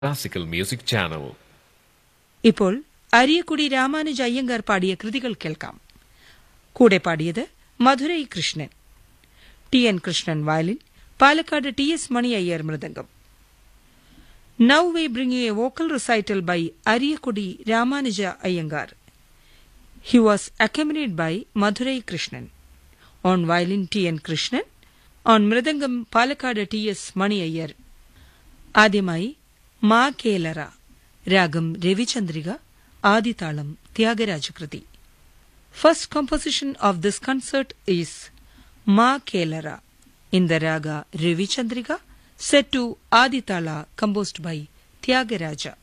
Classical Music Channel. ഇപ്പോൾ അരിയക്കുടി രാമാനുജ അയ്യങ്കാർ പാടിയ കൃതികൾ കേൾക്കാം. കൂടെ പാടിയത് Madurai Krishnan. T N Krishnan violin, Palakkad T S Mani Iyer mridangam. Now we bring you a vocal recital by Ariyakudi Ramanuja Iyengar. He was accompanied by Madurai Krishnan. On violin T. N. Krishnan. On mridangam Palakkad T. S. Mani Iyer. ആദ്യമായി മാ കേലറ, രാഗം രവിചന്ദ്രിക, ആദിതാളം ത്യാഗരാജകൃതി. First composition of this concert is Ma Kelara in the raga Ravichandrika, set to Aditala, composed by Tyagaraja.